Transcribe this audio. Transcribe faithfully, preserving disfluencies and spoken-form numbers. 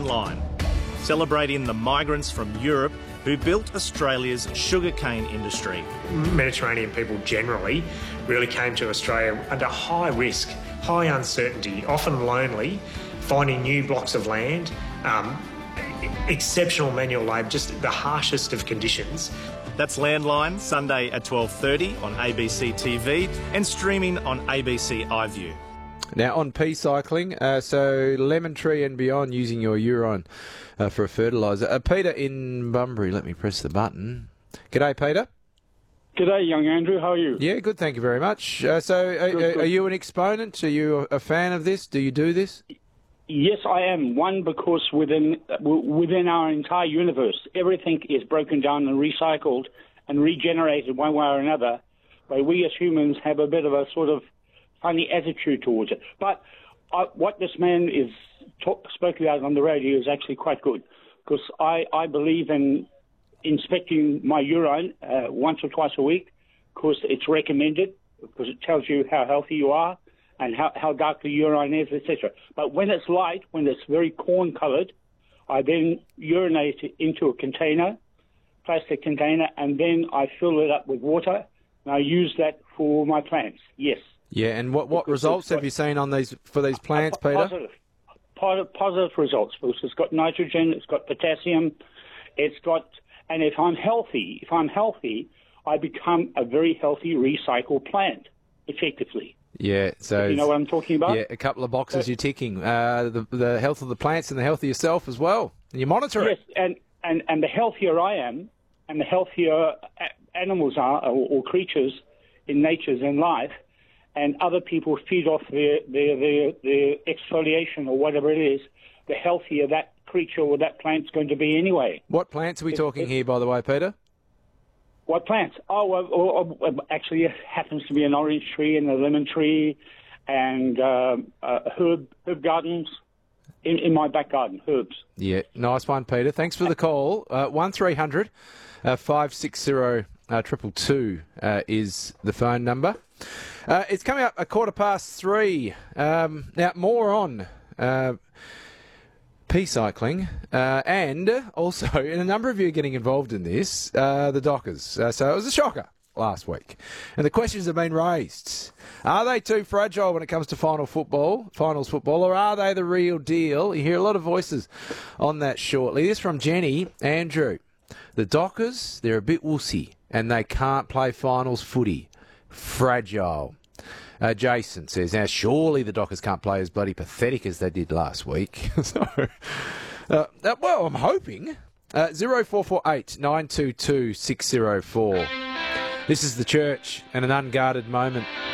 Landline, celebrating the migrants from Europe who built Australia's sugarcane industry. Mediterranean people generally really came to Australia under high risk, high uncertainty, often lonely, finding new blocks of land, um, exceptional manual labour, just the harshest of conditions. That's Landline, Sunday at twelve thirty on A B C T V and streaming on A B C iView. Now, on pea cycling, uh, so Lemon Tree and beyond using your urine uh, for a fertiliser. Uh, Peter in Bunbury, let me press the button. G'day, Peter. G'day, young Andrew. How are you? Yeah, good, thank you very much. Uh, so are, good, are, good. are you an exponent? Are you a fan of this? Do you do this? Yes, I am. One, because within within our entire universe, everything is broken down and recycled and regenerated one way or another, where we as humans have a bit of a sort of funny attitude towards it. But uh, what this man is talk, spoke about on the radio is actually quite good, because I, I believe in inspecting my urine uh, once or twice a week, because it's recommended, because it tells you how healthy you are and how, how dark the urine is, et cetera. But when it's light, when it's very corn-coloured, I then urinate it into a container, plastic container, and then I fill it up with water, and I use that for my plants, yes. Yeah, and what, what results have you seen on these for these plants, Peter? Positive. Positive, positive results, because it's got nitrogen, it's got potassium, it's got... And if I'm healthy, if I'm healthy, I become a very healthy recycled plant, effectively. Yeah, so... You know what I'm talking about? Yeah, a couple of boxes so, you're ticking. Uh, the, the health of the plants and the health of yourself as well. And you monitor yes, it. Yes, and, and, and the healthier I am, and the healthier animals are, or, or creatures in nature's in life, and other people feed off their, their, their, their exfoliation or whatever it is, the healthier that creature or that plant's going to be anyway. What plants are we it, talking it, here, by the way, Peter? What plants? Oh, well, oh, oh, actually, it happens to be an orange tree and a lemon tree and uh, uh, herb herb gardens in, in my back garden, herbs. Yeah, nice one, Peter. Thanks for the call. Uh, one three hundred five six zero two two uh, is the phone number. Uh, it's coming up a quarter past three. Um, now, more on uh, pea cycling, uh, and also, and a number of you are getting involved in this, uh, the Dockers. Uh, so it was a shocker last week. And the questions have been raised. Are they too fragile when it comes to final football, finals football, or are they the real deal? You hear a lot of voices on that shortly. This from Jenny. Andrew, the Dockers, they're a bit wussy, and they can't play finals footy. Fragile. Uh, Jason says, now surely the Dockers can't play as bloody pathetic as they did last week. so, uh, uh, well, I'm hoping. Uh, zero four four eight nine two two six zero four. This is the Church and an unguarded moment.